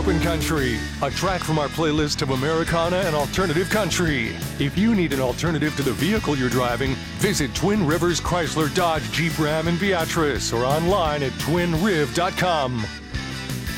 Open Country, a track from our playlist of Americana and alternative country. If you need an alternative to the vehicle you're driving, visit Twin Rivers Chrysler Dodge Jeep Ram in Beatrice or online at twinriv.com.